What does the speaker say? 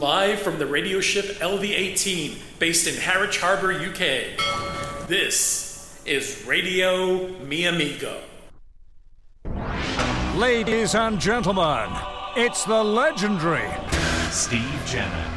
Live from the radio ship LV-18, based in Harwich Harbour, UK. This is Radio Mi Amigo. Ladies and gentlemen, it's the legendary Steve Jammett.